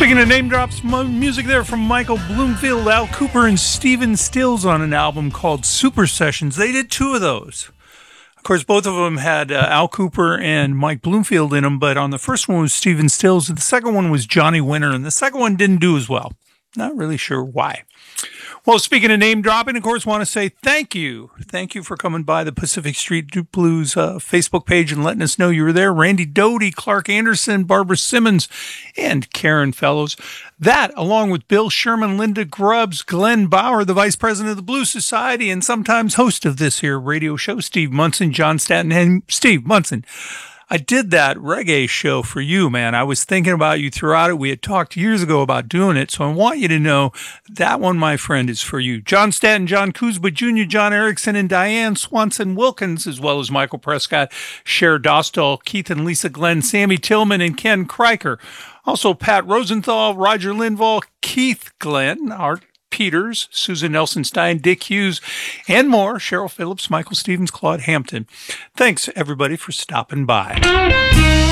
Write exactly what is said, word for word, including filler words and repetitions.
Speaking of name drops, music there from Michael Bloomfield, Al Kooper, and Stephen Stills on an album called Super Sessions. They did two of those. Of course, both of them had uh, Al Kooper and Mike Bloomfield in them, but on the first one was Stephen Stills, and the second one was Johnny Winter, and the second one didn't do as well. Not really sure why. Well, speaking of name dropping, of course, want to say thank you. Thank you for coming by the Pacific Street Blues uh, Facebook page and letting us know you were there. Randy Doty, Clark Anderson, Barbara Simmons, and Karen Fellows. That, along with Bill Sherman, Linda Grubbs, Glenn Bauer, the Vice President of the Blues Society, and sometimes host of this here radio show, Steve Munson, John Stanton, and Steve Munson. I did that reggae show for you, man. I was thinking about you throughout it. We had talked years ago about doing it, so I want you to know that one, my friend, is for you. John Stanton, John Kuzma Junior, John Erickson, and Diane Swanson Wilkins, as well as Michael Prescott, Cher Dostal, Keith and Lisa Glenn, Sammy Tillman, and Ken Kriker. Also, Pat Rosenthal, Roger Lindvall, Keith Glenn, Art Peters, Susan Nelson Stein, Dick Hughes, and more. Cheryl Phillips, Michael Stevens, Claude Hampton. Thanks, everybody, for stopping by.